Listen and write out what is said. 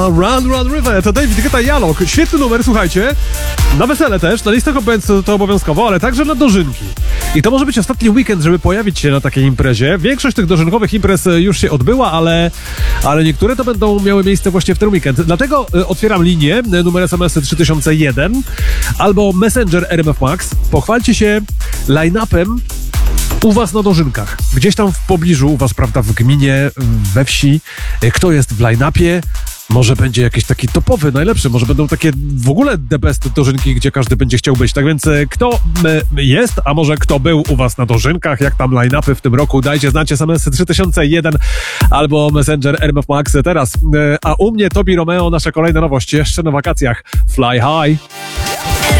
Run River, to David Guetta i Alok. Świetny numer, słuchajcie. Na wesele też, na listach to obowiązkowo, ale także na dożynki. I to może być ostatni weekend, żeby pojawić się na takiej imprezie. Większość tych dożynkowych imprez już się odbyła, ale niektóre to będą miały miejsce właśnie w ten weekend. Dlatego otwieram linię, numer SMS 3001 albo Messenger RMF Max. Pochwalcie się line-upem u was na dożynkach. Gdzieś tam w pobliżu, u was, prawda, w gminie, we wsi. Kto jest w line-upie? Może będzie jakiś taki topowy, najlepszy, może będą takie w ogóle the best dożynki, gdzie każdy będzie chciał być. Tak więc kto jest, a może kto był u was na dożynkach, jak tam line-upy w tym roku, dajcie znać, SMS 3001 albo Messenger RMF Max teraz. A u mnie Tobi Romeo, nasza kolejna nowość, jeszcze na wakacjach. Fly High.